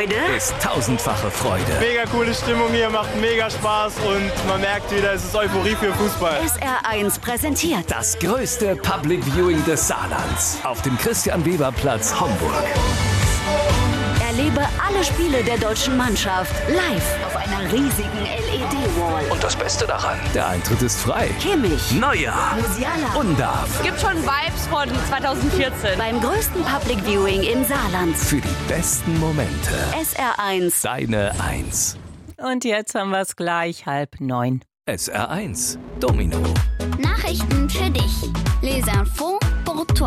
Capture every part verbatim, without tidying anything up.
Freude ist tausendfache Freude. Mega coole Stimmung hier, macht mega Spaß und man merkt wieder, es ist Euphorie für Fußball. S R eins präsentiert Das größte Public Viewing des Saarlands auf dem Christian-Weber-Platz Homburg. Erlebe alle Spiele der deutschen Mannschaft live auf einer riesigen L E D-Wall. Und das Beste daran, der Eintritt ist frei. Kimmich, Neuer, Musiala, Undav. Gibt schon Vibes von zwanzig vierzehn. Beim größten Public Viewing im Saarland. Für die besten Momente. S R eins. Deine Eins. Und jetzt haben wir es gleich halb neun. S R eins. Domino. Nachrichten für dich. Les infos pour toi.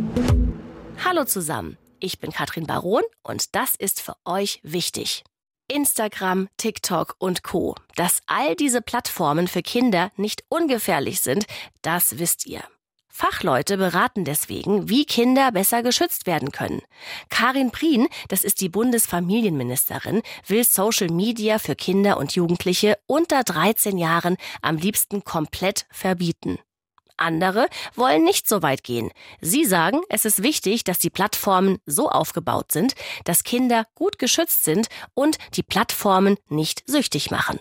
Hallo zusammen, ich bin Katrin Baron und das ist für euch wichtig. Instagram, TikTok und Co. Dass all diese Plattformen für Kinder nicht ungefährlich sind, das wisst ihr. Fachleute beraten deswegen, wie Kinder besser geschützt werden können. Karin Prien, das ist die Bundesfamilienministerin, will Social Media für Kinder und Jugendliche unter dreizehn Jahren am liebsten komplett verbieten. Andere wollen nicht so weit gehen. Sie sagen, es ist wichtig, dass die Plattformen so aufgebaut sind, dass Kinder gut geschützt sind und die Plattformen nicht süchtig machen.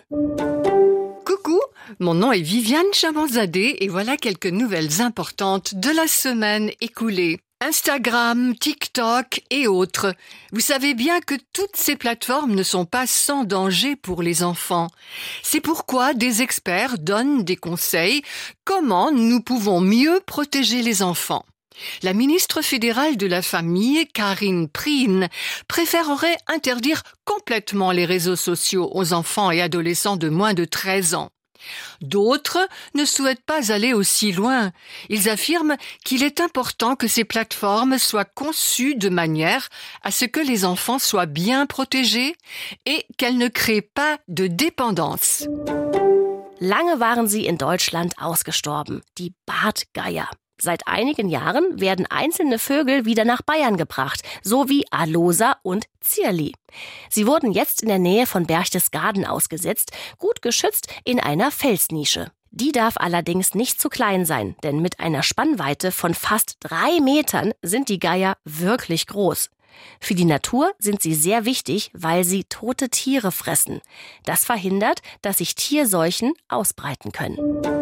Coucou, mon nom est Viviane Chabanzadeh et voilà quelques nouvelles importantes de la semaine écoulée. Instagram, TikTok et autres. Vous savez bien que toutes ces plateformes ne sont pas sans danger pour les enfants. C'est pourquoi des experts donnent des conseils comment nous pouvons mieux protéger les enfants. La ministre fédérale de la Famille, Karin Prien, préférerait interdire complètement les réseaux sociaux aux enfants et adolescents de moins de treize ans. D'autres ne souhaitent pas aller aussi loin. Ils affirment qu'il est important que ces plateformes soient conçues de manière à ce que les enfants soient bien protégés et qu'elles ne créent pas de dépendance. Lange waren sie in Deutschland ausgestorben, die Bartgeier. Seit einigen Jahren werden einzelne Vögel wieder nach Bayern gebracht, so wie Alosa und Zierli. Sie wurden jetzt in der Nähe von Berchtesgaden ausgesetzt, gut geschützt in einer Felsnische. Die darf allerdings nicht zu klein sein, denn mit einer Spannweite von fast drei Metern sind die Geier wirklich groß. Für die Natur sind sie sehr wichtig, weil sie tote Tiere fressen. Das verhindert, dass sich Tierseuchen ausbreiten können.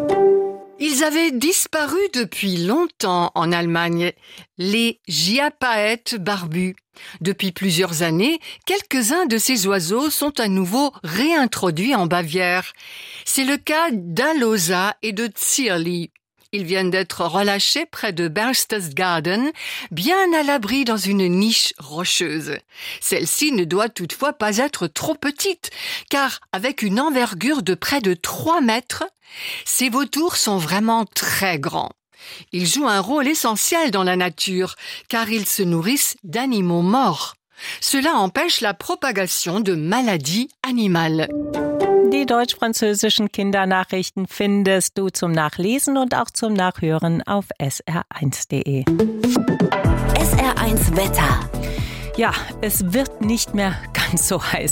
Ils avaient disparu depuis longtemps en Allemagne, les Giapaètes barbus. Depuis plusieurs années, quelques-uns de ces oiseaux sont à nouveau réintroduits en Bavière. C'est le cas d'Alosa et de Zierli. Ils viennent d'être relâchés près de Berchtesgaden, bien à l'abri dans une niche rocheuse. Celle-ci ne doit toutefois pas être trop petite, car avec une envergure de près de trois mètres, ces vautours sont vraiment très grands. Ils jouent un rôle essentiel dans la nature, car ils se nourrissent d'animaux morts. Cela empêche la propagation de maladies animales. Die deutsch-französischen Kindernachrichten findest du zum Nachlesen und auch zum Nachhören auf S R eins Punkt de. S R eins Wetter. Ja, es wird nicht mehr ganz so heiß